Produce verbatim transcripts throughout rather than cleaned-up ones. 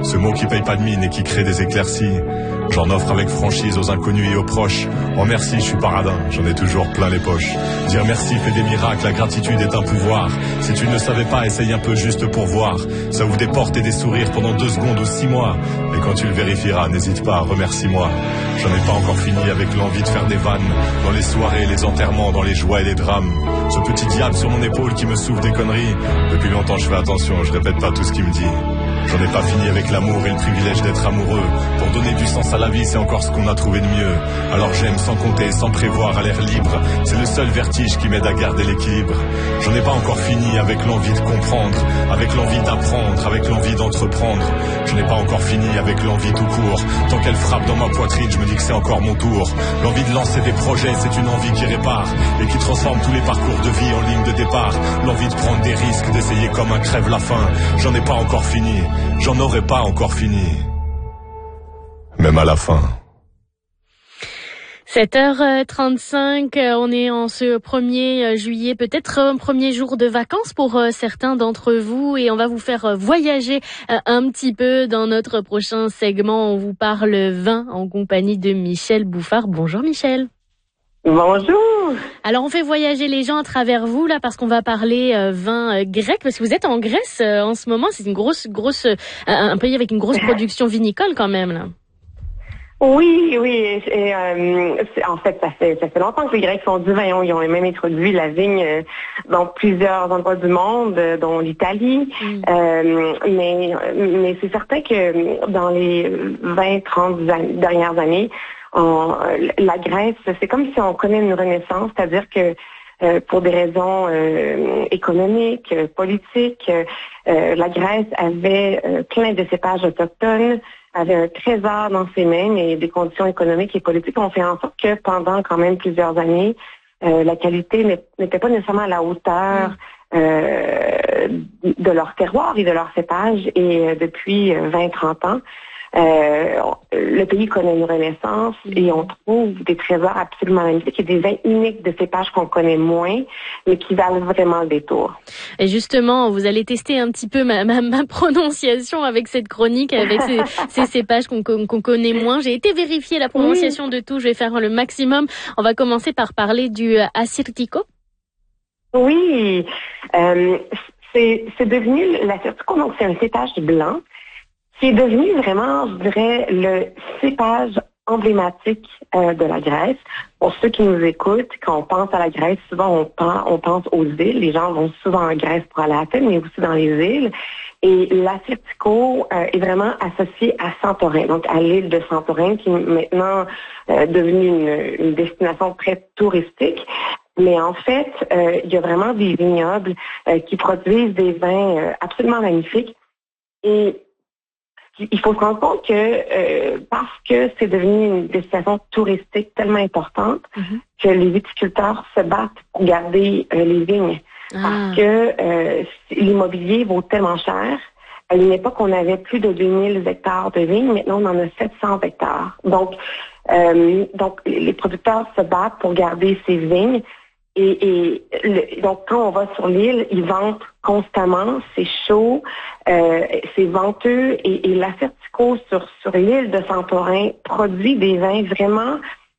Ce mot qui paye pas de mine et qui crée des éclaircies. J'en offre avec franchise aux inconnus et aux proches. Oh merci, je suis paradin, j'en ai toujours plein les poches. Dire merci fait des miracles, la gratitude est un pouvoir. Si tu ne le savais pas, essaye un peu juste pour voir. Ça ouvre des portes et des sourires pendant deux secondes ou six mois. Et quand tu le vérifieras, n'hésite pas, remercie-moi. J'en ai pas encore fini avec l'envie de faire des vannes. Dans les soirées, les enterrements, dans les joies et les drames. Ce petit diable sur mon épaule qui me souffle des conneries. Depuis longtemps je fais attention, je répète pas tout ce qu'il me dit. J'en ai pas fini avec l'amour et le privilège d'être amoureux. Pour donner du sens à la vie, c'est encore ce qu'on a trouvé de mieux. Alors j'aime sans compter, sans prévoir, à l'air libre. C'est le seul vertige qui m'aide à garder l'équilibre. J'en ai pas encore fini avec l'envie de comprendre, avec l'envie d'apprendre, avec l'envie d'entreprendre. J'en ai pas encore fini avec l'envie tout court. Tant qu'elle frappe dans ma poitrine, je me dis que c'est encore mon tour. L'envie de lancer des projets, c'est une envie qui répare et qui transforme tous les parcours de vie en ligne de départ. L'envie de prendre des risques, d'essayer comme un crève la faim. J'en ai pas encore fini. J'en aurais pas encore fini, même à la fin. sept heures trente-cinq, on est en ce premier juillet, peut-être un premier jour de vacances pour certains d'entre vous et on va vous faire voyager un petit peu dans notre prochain segment. On vous parle vin en compagnie de Michel Bouffard. Bonjour Michel. Bonjour. Alors on fait voyager les gens à travers vous là parce qu'on va parler euh, vin euh, grec parce que vous êtes en Grèce euh, en ce moment. C'est une grosse grosse euh, un pays avec une grosse production vinicole quand même là. Oui, oui. Et, euh, en fait, ça fait ça fait longtemps que les Grecs font du vin. Ils ont même introduit la vigne euh, dans plusieurs endroits du monde, euh, dont l'Italie. Mm. Euh, mais mais c'est certain que dans les vingt trente dernières années, On, la Grèce, c'est comme si on connaît une renaissance, c'est-à-dire que euh, pour des raisons euh, économiques, politiques, euh, la Grèce avait euh, plein de cépages autochtones, avait un trésor dans ses mains, mais des conditions économiques et politiques ont fait en sorte que pendant quand même plusieurs années, euh, la qualité n'était pas nécessairement à la hauteur euh, de leur terroir et de leur cépage. Et euh, depuis vingt trente ans, Euh, le pays connaît une renaissance et on trouve des trésors absolument magnifiques et des vins uniques de cépages qu'on connaît moins, mais qui valent vraiment le détour. Et justement, vous allez tester un petit peu ma, ma, ma prononciation avec cette chronique, avec ces, ces cépages qu'on, qu'on connaît moins. J'ai été vérifier la prononciation oui. de tout, je vais faire le maximum. On va commencer par parler du Assyrtiko. Oui, euh, c'est, c'est devenu l'Assyrtiko, donc c'est un cépage blanc qui est devenu vraiment, je dirais, le cépage emblématique euh, de la Grèce. Pour ceux qui nous écoutent, quand on pense à la Grèce, souvent on pense, on pense aux îles. Les gens vont souvent en Grèce pour aller à Athènes, mais aussi dans les îles. Et l'Assyrtiko euh, est vraiment associé à Santorin, donc à l'île de Santorin, qui est maintenant euh, devenue une, une destination très touristique. Mais en fait, euh, il y a vraiment des vignobles euh, qui produisent des vins euh, absolument magnifiques. Et il faut se rendre compte que euh, parce que c'est devenu une destination touristique tellement importante mm-hmm. que les viticulteurs se battent pour garder euh, les vignes. Ah. Parce que euh, l'immobilier vaut tellement cher. À une époque, on avait plus de deux mille hectares de vignes. Maintenant, on en a sept cents hectares. Donc, euh, donc les producteurs se battent pour garder ces vignes. Et, et le, donc, quand on va sur l'île, ils vendent constamment, c'est chaud, euh, c'est venteux, et, et l'Assyrtiko sur, sur l'île de Santorin produit des vins vraiment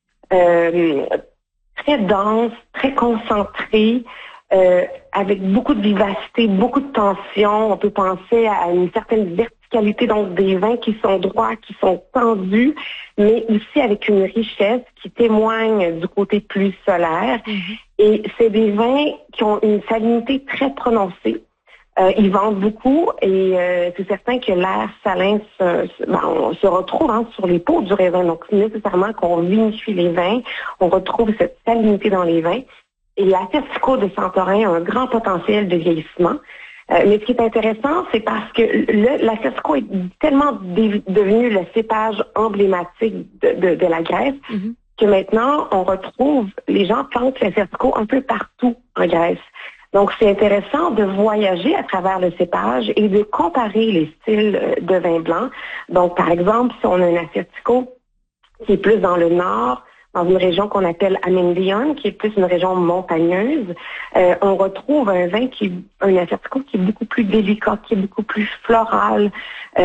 euh, très denses, très concentrés, euh, avec beaucoup de vivacité, beaucoup de tension. On peut penser à une certaine verticalité, donc des vins qui sont droits, qui sont tendus, mais aussi avec une richesse qui témoigne du côté plus solaire. Mm-hmm. Et c'est des vins qui ont une salinité très prononcée. Euh, ils vendent beaucoup et euh, c'est certain que l'air salin se, se, ben, on se retrouve hein, sur les peaux du raisin. Donc, nécessairement qu'on vinifie les vins, on retrouve cette salinité dans les vins. Et l'Assyrtiko de Santorin a un grand potentiel de vieillissement. Euh, mais ce qui est intéressant, c'est parce que le, l'Assyrtiko est tellement dé- devenu le cépage emblématique de, de, de la Grèce mm-hmm. que maintenant, on retrouve, les gens plantent l'Assyrtiko un peu partout en Grèce. Donc, c'est intéressant de voyager à travers le cépage et de comparer les styles de vin blanc. Donc, par exemple, si on a un Assyrtiko qui est plus dans le nord, dans une région qu'on appelle Amendion, qui est plus une région montagneuse, euh, on retrouve un vin qui, un Assyrtiko qui est beaucoup plus délicat, qui est beaucoup plus floral,